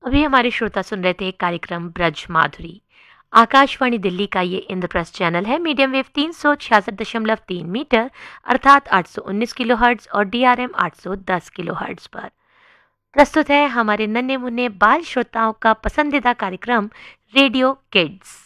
अभी हमारे श्रोता सुन रहे थे एक कार्यक्रम ब्रज माधुरी। आकाशवाणी दिल्ली का ये इंद्रप्रस्थ चैनल है, मीडियम वेव 366.3 मीटर अर्थात 819 किलोहर्ट्ज और DRM 810 किलोहर्ट्ज पर। प्रस्तुत है हमारे नन्हे मुन्ने बाल श्रोताओं का पसंदीदा कार्यक्रम रेडियो किड्स।